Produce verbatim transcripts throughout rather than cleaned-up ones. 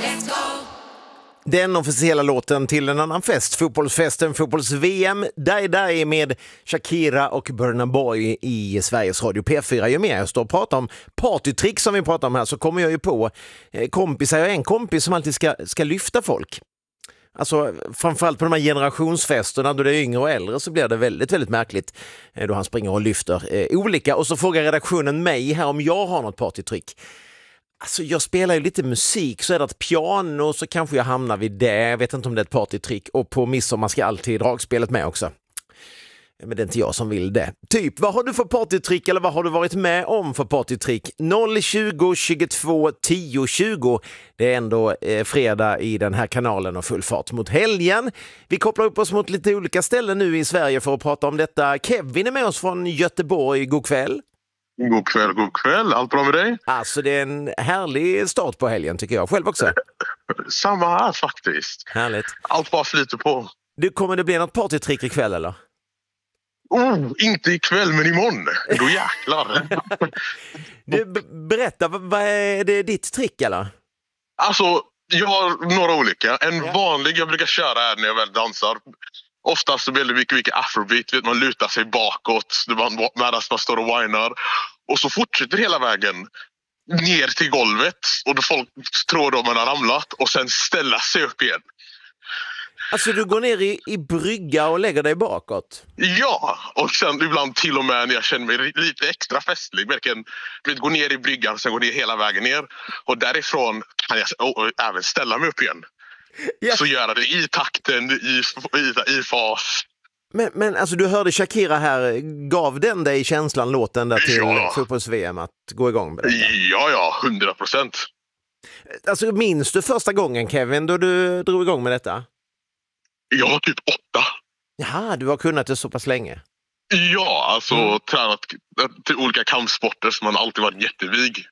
Den officiella låten till en annan fest, fotbollsfesten, fotbolls-V M, Die Die med Shakira och Burna Boy i Sveriges Radio P fyra. Ju mer jag står och pratar om partytrick som vi pratar om här så kommer jag ju på kompisar. Jag är en kompis som alltid ska, ska lyfta folk. Alltså framförallt på de här generationsfesterna då det är yngre och äldre så blir det väldigt, väldigt märkligt då han springer och lyfter eh, olika. Och så frågar redaktionen mig här om jag har något partytrick. Alltså jag spelar ju lite musik, så är det ett piano så kanske jag hamnar vid det. Jag vet inte om det är ett partytrick. Och på midsommar ska alltid dragspelet med också. Men det är inte jag som vill det. Typ, vad har du för partytrick eller vad har du varit med om för partytrick? noll tjugo tjugotvå tio tjugo. Det är ändå eh, fredag i den här kanalen och full fart mot helgen. Vi kopplar upp oss mot lite olika ställen nu i Sverige för att prata om detta. Kevin är med oss från Göteborg. God kväll. God kväll, god kväll. Allt bra med dig? Alltså det är en härlig start på helgen tycker jag. Själv också. Samma här faktiskt. Härligt. Allt bara flyter på. Du, kommer det bli något partytrick ikväll eller? Oh, inte ikväll men imorgon. Då jäklar. Du, b- berätta, vad, vad är det ditt trick eller? Alltså, jag har några olika. En Ja. vanlig jag brukar köra är när jag väl dansar. Oftast så blir det mycket, mycket afrobeat. Vet, man lutar sig bakåt medan man står och whinar. Och så fortsätter hela vägen ner till golvet. Och då folk tror då man har ramlat. Och sen ställa sig upp igen. Alltså du går ner i, i brygga och lägger dig bakåt? Ja, och sen ibland till och med när jag känner mig lite extra festlig. Verkligen gå ner i bryggan, sen gå ner hela vägen ner. Och därifrån kan jag oh, även ställa mig upp igen. Ja. Så göra det i takten, i, i, i fas. Men, men alltså du hörde Shakira här, gav den dig känslan, låten där till Ja. fotbolls-V M att gå igång med detta? Ja, ja, hundra procent. Alltså minns du första gången Kevin då du drog igång med detta? Jag var typ åtta. Jaha, du har kunnat det så pass länge. Ja, alltså Mm. tränat till olika kampsporter som man alltid varit jättevig.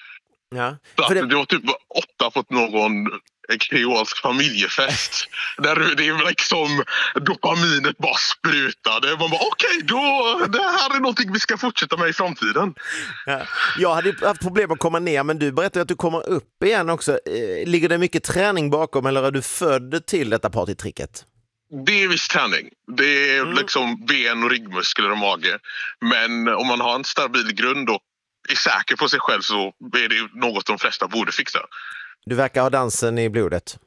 Ja. Så För det... det, Jag var typ åtta på någon kreolsk familjefest. Där det är liksom dopaminet bara sprutade. Man bara okej, okay, då det här är någonting vi ska fortsätta med i framtiden. ja. Jag hade haft problem att komma ner, men du berättade att du kommer upp igen också. Eh, Ligger det mycket träning bakom eller är du född till detta partytricket? Det är viss träning. Det är Mm. liksom ben och ryggmuskler och mage. Men om man har en stabil grund och är säker på sig själv så är det något de flesta borde fixa. Du verkar ha dansen i blodet.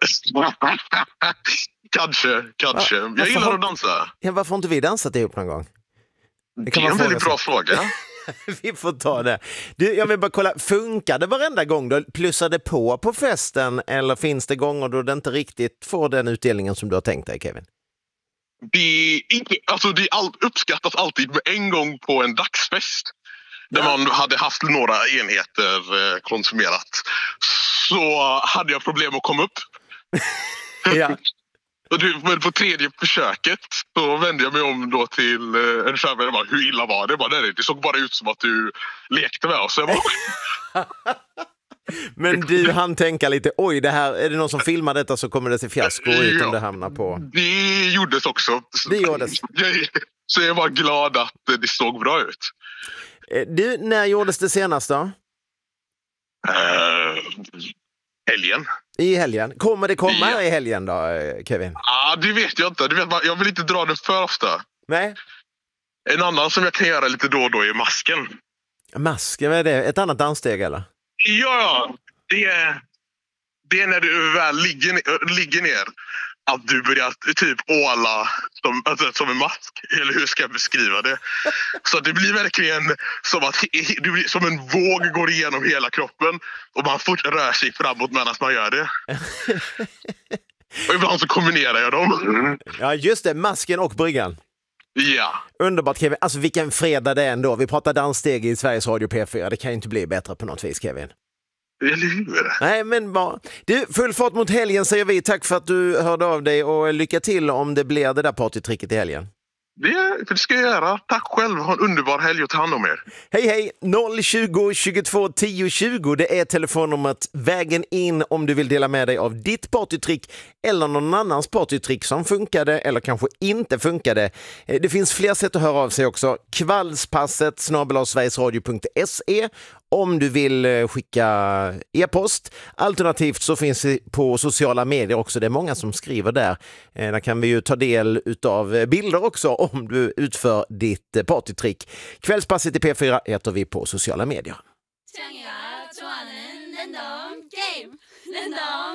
kanske, kanske. Va- Jag gillar har... att dansa. Ja, varför har inte vi dansat ihop någon gång? Det, kan det är man en väldigt fråga bra sig. fråga. Vi får ta det. Du, jag vill bara kolla, funkar det varenda gång då? Plussar det på på festen eller finns det gånger då det inte riktigt får den utdelningen som du har tänkt dig, Kevin? Det är, inte, alltså det är all, uppskattas alltid med en gång på en dagsfest. Där Ja. man hade haft några enheter eh, konsumerat. Så hade jag problem att komma upp. Ja. Och du, men på tredje försöket så vände jag mig om då till eh, en skärm och bara, hur illa var det? Jag bara, nej, det såg bara ut som att du lekte med oss. Så jag bara, Men du hann tänka lite, oj, det här, är det någon som filmar detta så kommer det se fiasko ut om Ja. det hamnar på... det gjordes också. Det gjordes. Jag, så jag var glad att eh, det såg bra ut. Eh, Du, när gjordes det senast då? Uh, helgen. I helgen. Kommer det komma Ja. i helgen då, eh, Kevin? Ah, det vet jag inte. Du vet, jag vill inte dra den för ofta. Nej. En annan som jag kan göra lite då och då är masken. Masken, vad är det? Ett annat danssteg eller? Ja, det är, det är när du väl ligger, ner- ligger ner. Att du börjar typ åla som, alltså, som en mask. Eller hur ska jag beskriva det? Så det blir verkligen som att he- du blir, som en våg går igenom hela kroppen. Och man fort rör sig framåt medan man gör det. Och ibland så kombinerar jag dem. Ja, just det. Masken och bryggan. Ja. Underbart, Kevin. Alltså vilken fredag det är ändå. Vi pratar danssteg i Sveriges Radio P fyra. Det kan ju inte bli bättre på något vis, Kevin. Eller hur? Nej, men bra. Du, full fart mot helgen säger vi. Tack för att du hörde av dig och lycka till om det blir det där partytricket i helgen. Det, det ska jag göra. Tack själv. Ha en underbar helg och ta hand om er. Hej hej! noll tjugo tjugotvå tio tjugo. Det är telefonnumret vägen in om du vill dela med dig av ditt partytrick eller någon annans partytrick som funkade eller kanske inte funkade. Det finns fler sätt att höra av sig också. Kvällspasset snabel-a sverigesradio punkt se om du vill eh, skicka e-post. Alternativt så finns det på sociala medier också. Det är många som skriver där. Eh, där kan vi ju ta del av bilder också om du utför ditt eh, partytrick. Kvällspasset i P fyra heter vi på sociala medier.